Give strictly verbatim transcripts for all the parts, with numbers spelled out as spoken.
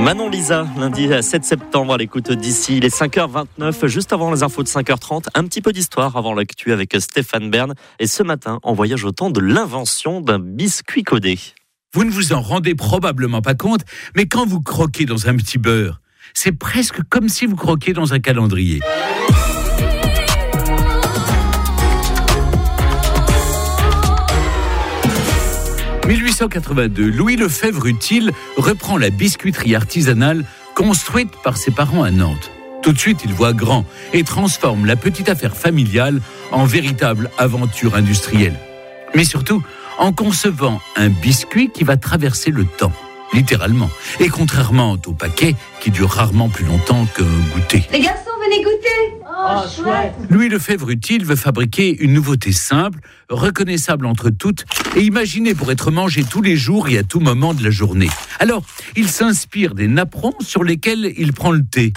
Manon Lisa, lundi sept septembre à l'écoute d'ici. Il est cinq heures vingt-neuf, juste avant les infos de cinq heures trente. Un petit peu d'histoire avant l'actu avec Stéphane Bern. Et ce matin, on voyage au temps de l'invention d'un biscuit codé. Vous ne vous en rendez probablement pas compte, mais quand vous croquez dans un petit beurre, c'est presque comme si vous croquiez dans un calendrier. dix-huit cent quatre-vingt-deux, Louis Lefebvre-Utile reprend la biscuiterie artisanale construite par ses parents à Nantes. Tout de suite, il voit grand et transforme la petite affaire familiale en véritable aventure industrielle. Mais surtout, en concevant un biscuit qui va traverser le temps, littéralement. Et contrairement au paquet, qui dure rarement plus longtemps qu'un goûter. Les garçons, venez goûter! Oh, chouette! Louis Lefebvre-Utile veut fabriquer une nouveauté simple, reconnaissable entre toutes et imaginée pour être mangée tous les jours et à tout moment de la journée. Alors, il s'inspire des napperons sur lesquels il prend le thé.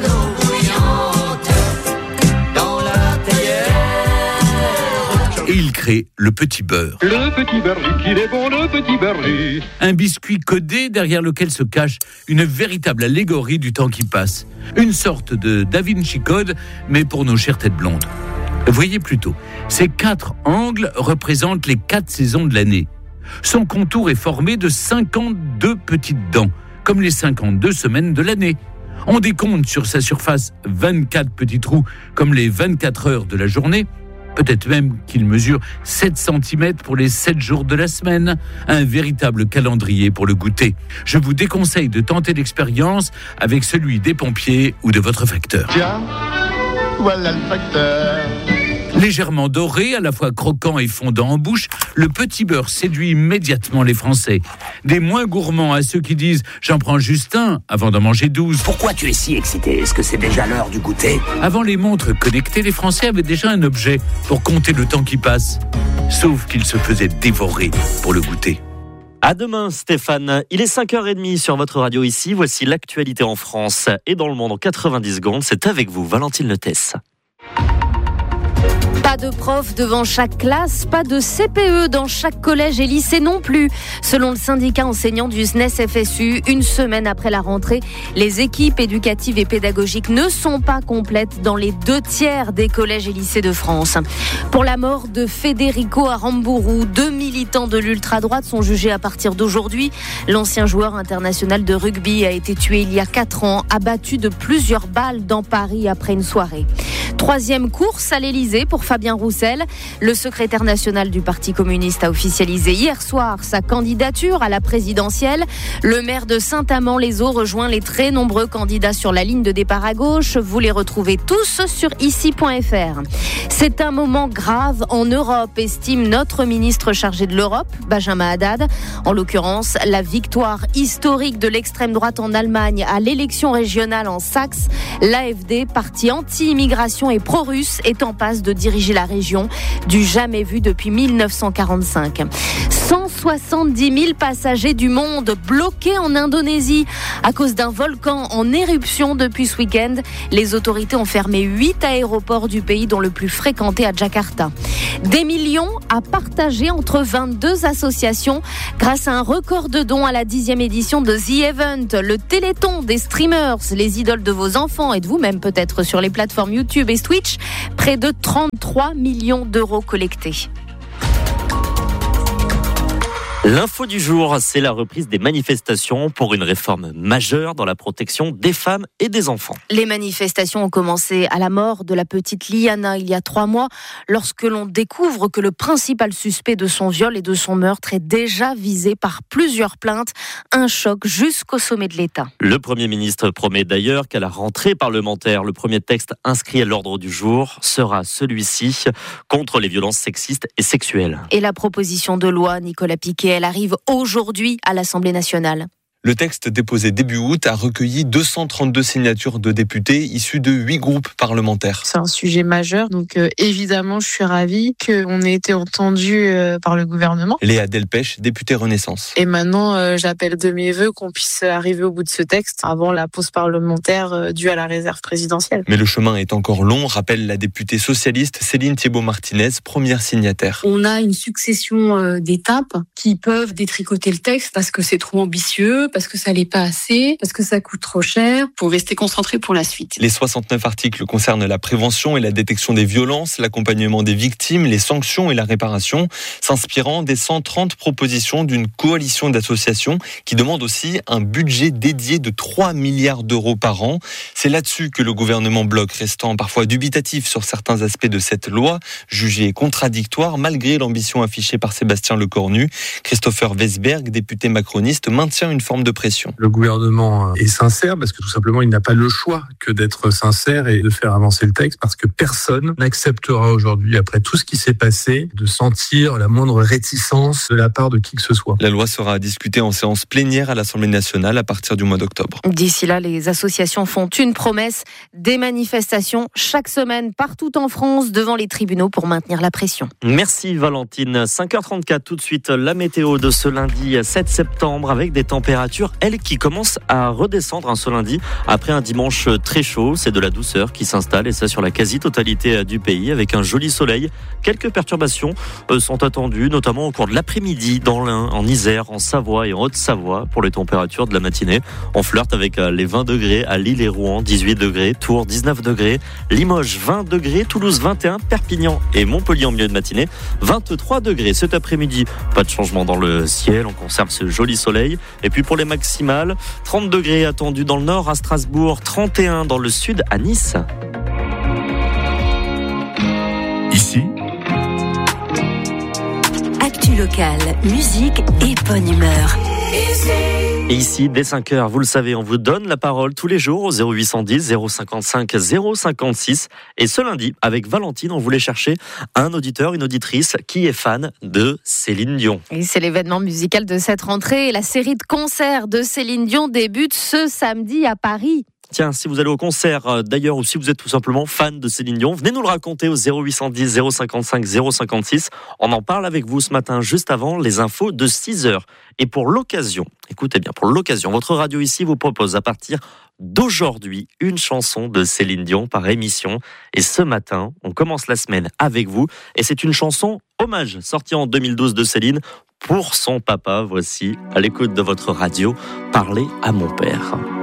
Et il crée le petit beurre. Le petit beurre, qu'il est bon, le petit beurre. Un biscuit codé derrière lequel se cache une véritable allégorie du temps qui passe. Une sorte de Da Vinci Code, mais pour nos chères têtes blondes. Voyez plutôt, ces quatre angles représentent les quatre saisons de l'année. Son contour est formé de cinquante-deux petites dents, comme les cinquante-deux semaines de l'année. On décompte sur sa surface vingt-quatre petits trous, comme les vingt-quatre heures de la journée. Peut-être même qu'il mesure sept centimètres pour les sept jours de la semaine. Un véritable calendrier pour le goûter. Je vous déconseille de tenter l'expérience avec celui des pompiers ou de votre facteur. Tiens, voilà le facteur. Légèrement doré, à la fois croquant et fondant en bouche, le petit beurre séduit immédiatement les Français. Des moins gourmands à ceux qui disent « j'en prends juste un avant d'en manger douze ». Pourquoi tu es si excité ? Est-ce que c'est déjà l'heure du goûter ? Avant les montres connectées, les Français avaient déjà un objet pour compter le temps qui passe. Sauf qu'ils se faisaient dévorer pour le goûter. À demain, Stéphane. Il est cinq heures trente sur votre radio ici. Voici l'actualité en France et dans le monde en quatre-vingt-dix secondes. C'est avec vous, Valentine Letès. Pas de profs devant chaque classe, pas de C P E dans chaque collège et lycée non plus. Selon le syndicat enseignant du S N E S F S U, une semaine après la rentrée, les équipes éducatives et pédagogiques ne sont pas complètes dans les deux tiers des collèges et lycées de France. Pour la mort de Federico Aramburu, deux militants de l'ultra-droite sont jugés à partir d'aujourd'hui. L'ancien joueur international de rugby a été tué il y a quatre ans, abattu de plusieurs balles dans Paris après une soirée. Troisième course à l'Élysée pour Fabien Roussel. Le secrétaire national du Parti communiste a officialisé hier soir sa candidature à la présidentielle. Le maire de Saint-Amand-les-Eaux rejoint les très nombreux candidats sur la ligne de départ à gauche. Vous les retrouvez tous sur ici point f r. C'est un moment grave en Europe, estime notre ministre chargé de l'Europe, Benjamin Haddad. En l'occurrence, la victoire historique de l'extrême droite en Allemagne à l'élection régionale en Saxe. L'A F D, parti anti-immigration et pro-russe, est en passe de diriger la région, du jamais vu depuis mille neuf cent quarante-cinq. cent soixante-dix mille passagers du monde bloqués en Indonésie à cause d'un volcan en éruption depuis ce week-end. Les autorités ont fermé huit aéroports du pays, dont le plus fréquenté à Jakarta. Des millions à partager entre vingt-deux associations grâce à un record de dons à la dixième édition de The Event, le téléthon des streamers, les idoles de vos enfants et de vous-même peut-être sur les plateformes YouTube et Twitch. Près de trente-trois millions d'euros collectés. L'info du jour, c'est la reprise des manifestations pour une réforme majeure dans la protection des femmes et des enfants. Les manifestations ont commencé à la mort de la petite Liana il y a trois mois, lorsque l'on découvre que le principal suspect de son viol et de son meurtre est déjà visé par plusieurs plaintes. Un choc jusqu'au sommet de l'État. Le Premier ministre promet d'ailleurs qu'à la rentrée parlementaire, le premier texte inscrit à l'ordre du jour sera celui-ci contre les violences sexistes et sexuelles. Et la proposition de loi, Nicolas Piquet, elle arrive aujourd'hui à l'Assemblée nationale. Le texte déposé début août a recueilli deux cent trente-deux signatures de députés issus de huit groupes parlementaires. C'est un sujet majeur, donc euh, évidemment je suis ravie qu'on ait été entendu euh, par le gouvernement. Léa Delpech, députée Renaissance. Et maintenant euh, j'appelle de mes vœux qu'on puisse arriver au bout de ce texte avant la pause parlementaire euh, due à la réserve présidentielle. Mais le chemin est encore long, rappelle la députée socialiste Céline Thibault-Martinez, première signataire. On a une succession euh, d'étapes qui peuvent détricoter le texte parce que c'est trop ambitieux, parce que ça l'est pas assez, parce que ça coûte trop cher. Pour rester concentré pour la suite. Les soixante-neuf articles concernent la prévention et la détection des violences, l'accompagnement des victimes, les sanctions et la réparation, s'inspirant des cent trente propositions d'une coalition d'associations qui demande aussi un budget dédié de trois milliards d'euros par an. C'est là-dessus que le gouvernement bloque, restant parfois dubitatif sur certains aspects de cette loi, jugée contradictoire malgré l'ambition affichée par Sébastien Lecornu. Christopher Weisberg, député macroniste, maintient une forme de pression. Le gouvernement est sincère parce que tout simplement il n'a pas le choix que d'être sincère et de faire avancer le texte, parce que personne n'acceptera aujourd'hui, après tout ce qui s'est passé, de sentir la moindre réticence de la part de qui que ce soit. La loi sera discutée en séance plénière à l'Assemblée nationale à partir du mois d'octobre. D'ici là, les associations font une promesse, des manifestations chaque semaine partout en France devant les tribunaux pour maintenir la pression. Merci Valentine. cinq heures trente-quatre, tout de suite la météo de ce lundi sept septembre avec des températures, elles, qui commencent à redescendre hein, ce lundi après un dimanche très chaud. C'est de la douceur qui s'installe et ça sur la quasi-totalité du pays avec un joli soleil. Quelques perturbations sont attendues, notamment au cours de l'après-midi dans l'Ain, en Isère, en Savoie et en Haute-Savoie pour les températures de la matinée. On flirte avec les vingt degrés à Lille et Rouen, dix-huit degrés, Tours dix-neuf degrés, Limoges vingt degrés, Toulouse vingt et un, Perpignan et Montpellier en milieu de matinée vingt-trois degrés. Cet après-midi, pas de changement dans le ciel, on conserve ce joli soleil. Et puis pour les maximales, trente degrés attendus dans le nord à Strasbourg, trente et un dans le sud à Nice. Ici, actu locale, musique et bonne humeur. Et ici, dès cinq heures, vous le savez, on vous donne la parole tous les jours au zéro huit cent dix, zéro cinquante-cinq, zéro cinquante-six. Et ce lundi, avec Valentine, on voulait chercher un auditeur, une auditrice qui est fan de Céline Dion. Et c'est l'événement musical de cette rentrée. La série de concerts de Céline Dion débute ce samedi à Paris. Tiens, si vous allez au concert d'ailleurs ou si vous êtes tout simplement fan de Céline Dion, venez nous le raconter au zéro huit cent dix, zéro cinquante-cinq, zéro cinquante-six. On en parle avec vous ce matin, juste avant les infos de six heures. Et pour l'occasion, écoutez bien, pour l'occasion, votre radio ici vous propose à partir d'aujourd'hui une chanson de Céline Dion par émission. Et ce matin, on commence la semaine avec vous. Et c'est une chanson hommage sortie en deux mille douze de Céline pour son papa. Voici, à l'écoute de votre radio, Parler à mon père.